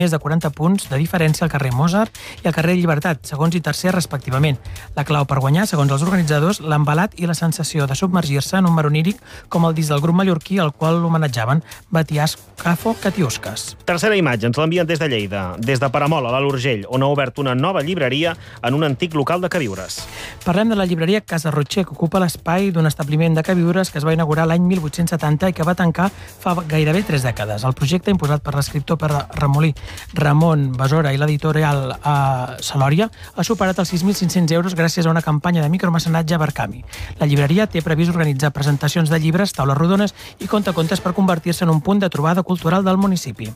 més de 40 punts de diferència al carrer Mozart i al carrer Llibertat, segons i tercer respectivament. La clau per guanyar, segons els organitzadors, l'embalat i la sensació de submergir-se en un mar oníric com el disc del grup mallorquí al qual l'homenatjaven Batiàs Cafo Catiusques. Tercera imatge, ens l'envien des de Lleida, des de Peramola, a l'Alt Urgell, on ha obert una nova llibreria en un antic local de queviures. Parlem de la llibreria Casa Rotxer, que ocupa l'espai d'un establiment de queviures que es va inaugurar l'any 1870 i que va tancar fa gairebé 3 dècades. El projecte, impulsat per l'escriptor Pere Remolí, Ramon Besora i l'editorial Salòria, ha superat els 6.500 euros gràcies a una campanya de micromecenatge a Barcami. La llibreria té previst organitzar presentacions de llibres, taules rodones i contacontes per convertir-se en un punt de trobada cultural del municipi.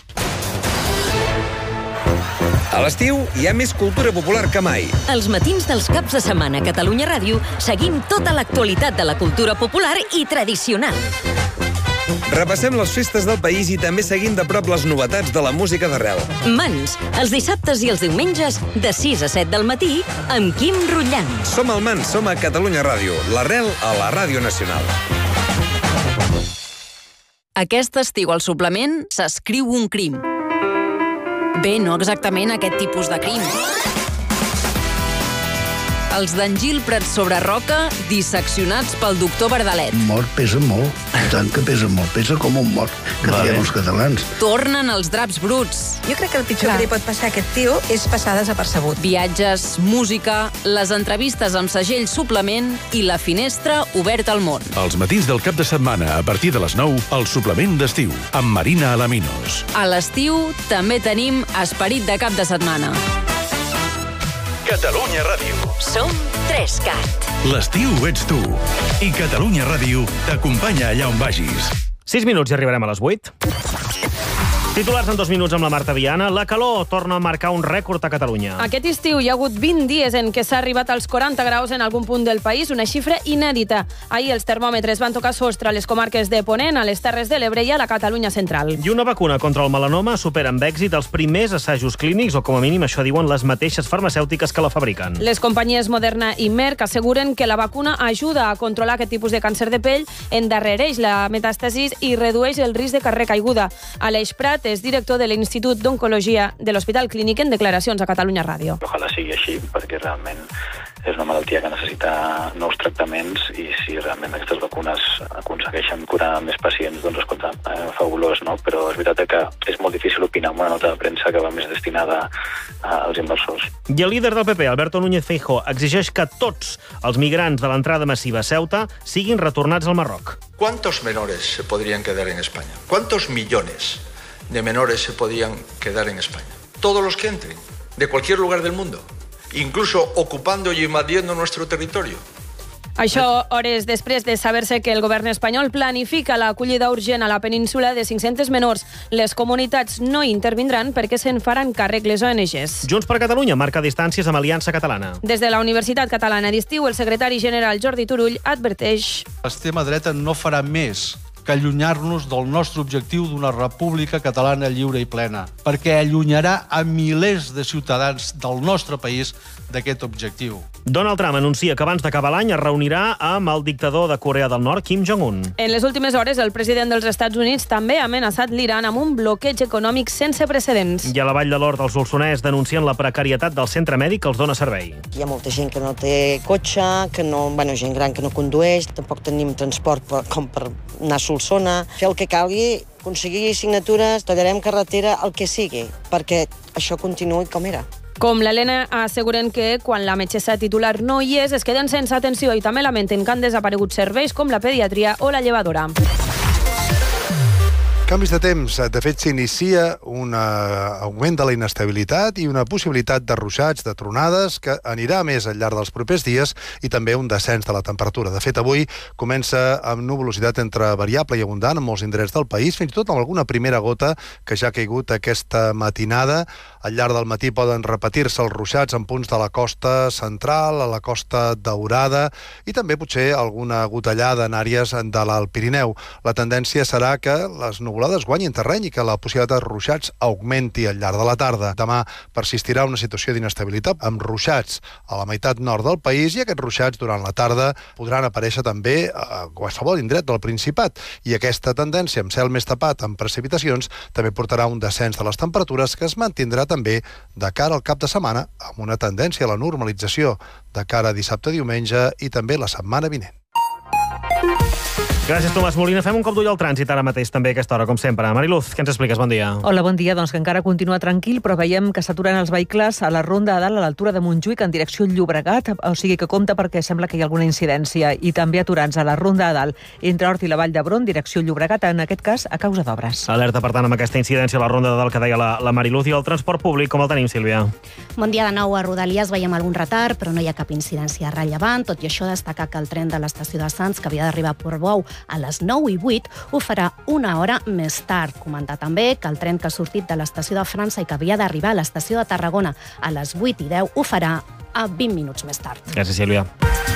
A l'estiu hi ha més cultura popular que mai. Els matins dels caps de setmana a Catalunya Ràdio seguim tota l'actualitat de la cultura popular i tradicional. Repassem les festes del país i també seguim de prop les novetats de la música d'arrel. Mans, els dissabtes i els diumenges, de 6 a 7 del matí, amb Quim Rutllant. Som al Mans, som a Catalunya Ràdio, l'arrel a la Ràdio Nacional. Aquest estiu al suplement s'escriu un crim. Bé, no exactament aquest tipus de crim. Els d'en Gil Prats sobre Roca, disseccionats pel doctor Verdalet. Mort pesa molt, i tant que pesa molt, pesa com un mort, que diem els catalans. Tornen els draps bruts. Jo crec que el pitjor que li pot passar a aquest tio és passar desapercebut. Viatges, música, les entrevistes amb segell suplement i la finestra oberta al món. Els matins del cap de setmana, a partir de les 9, el suplement d'estiu, amb Marina Alaminos. A l'estiu també tenim esperit de cap de setmana. Catalunya Ràdio. Som 3CAT. L'estiu ets tu. I Catalunya Ràdio t'acompanya allà on vagis. 6 minuts i arribarem a les 8. Titulars en 2 minuts amb la Marta Viana. La calor torna a marcar un rècord a Catalunya. Aquest estiu hi ha hagut 20 dies en què s'ha arribat als 40 graus en algun punt del país, una xifra inèdita. Ahir els termòmetres van tocar sostre a les comarques de Ponent, a les Terres de l'Ebre i a la Catalunya central. I una vacuna contra el melanoma supera amb èxit els primers assajos clínics, o com a mínim això diuen les mateixes farmacèutiques que la fabriquen. Les companyies Moderna i Merck asseguren que la vacuna ajuda a controlar aquest tipus de càncer de pell, endarrereix la metàstasis i redueix el risc de carrer caiguda. Aleix Prat és director de l'Institut d'Oncologia de l'Hospital Clínic en declaracions a Catalunya Ràdio. Ojalà sigui així, perquè realment és una malaltia que necessita nous tractaments i si realment aquestes vacunes aconsegueixen curar més pacients, doncs escolta, fabulós, no? Però és veritat que és molt difícil opinar amb una nota de premsa que va més destinada als inversors. I el líder del PP, Alberto Núñez Feijóo, exigeix que tots els migrants de l'entrada massiva a Ceuta siguin retornats al Marroc. ¿Cuántos menores se podrían quedar en España? ¿Cuántos millones de menores se podían quedar en España? Todos los que entren, de cualquier lugar del mundo, incluso ocupando y invadiendo nuestro territorio. Això hores després de saber-se que el govern espanyol planifica l'acollida urgent a la península de 500 menors. Les comunitats no intervindran perquè se'n faran càrrec les ONGs. Junts per Catalunya marca distàncies amb Aliança Catalana. Des de la Universitat Catalana d'Estiu, el secretari general Jordi Turull adverteix: l'extrema dreta no farà més que allunyar-nos del nostre objectiu d'una república catalana lliure i plena, perquè allunyarà a milers de ciutadans del nostre país d'aquest objectiu. Donald Trump anuncia que abans d'acabar l'any es reunirà amb el dictador de Corea del Nord, Kim Jong-un. En les últimes hores, el president dels Estats Units també ha amenaçat l'Iran amb un bloqueig econòmic sense precedents. I a la Vall de l'Hort, els Solsonès denuncien la precarietat del centre mèdic que els dona servei. Hi ha molta gent que no té cotxe, gent gran que no condueix, tampoc tenim transport com per anar a Solsona. Fer el que calgui, aconseguir signatures, tallarem carretera, el que sigui, perquè això continuï com era. Com l'Helena asseguren que quan la metgessa titular no hi és, es queden sense atenció i també lamenten que han desaparegut serveis com la pediatria o la llevadora. Canvis de temps. De fet, s'inicia un augment de la inestabilitat i una possibilitat de ruixats, de tronades, que anirà més al llarg dels propers dies i també un descens de la temperatura. De fet, avui comença amb nuvolositat entre variable i abundant en molts indrets del país, fins i tot amb alguna primera gota que ja ha caigut aquesta matinada. Al llarg del matí poden repetir-se els ruixats en punts de la costa central, a la costa daurada i també potser alguna gotellada en àrees de l'Alt Pirineu. La tendència serà que les nuvolositats nuvolades guanyin terreny i que la possibilitat de ruixats augmenti al llarg de la tarda. Demà persistirà una situació d'inestabilitat amb ruixats a la meitat nord del país i aquests ruixats durant la tarda podran aparèixer també a qualsevol indret del Principat. I aquesta tendència amb cel més tapat amb precipitacions també portarà un descens de les temperatures que es mantindrà també de cara al cap de setmana amb una tendència a la normalització de cara a dissabte-diumenge i també la setmana vinent. Gràcies, Tomàs Molina. Fem un cop d'ull al trànsit ara mateix, també a aquesta hora, com sempre. Mariluz, què ens expliques? Bon dia. Hola, bon dia. Doncs que encara continua tranquil, però veiem que s'aturen els vehicles a la Ronda de Dalt, a l'altura de Montjuïc, en direcció Llobregat, o sigui que compta perquè sembla que hi ha alguna incidència, i també aturants a la Ronda de Dalt, entre Hort i la Vall d'Hebron, direcció Llobregat, en aquest cas, a causa d'obres. Alerta, per tant, amb aquesta incidència a la Ronda de Dalt que deia la Mariluz, i el transport públic, com el tenim, Sílvia? Bon dia de nou. A Rodalies veiem algun retard, però no hi ha cap incidència rellevant. Tot i això, destacar que el tren de l'estació de Sants, que havia d'arribar a Portbou a les 9:08, ho farà una hora més tard. Comentar també que el tren que ha sortit de l'estació de França i que havia d'arribar a l'estació de Tarragona a les 8:10 ho farà a 20 minuts més tard. Gràcies, Sílvia.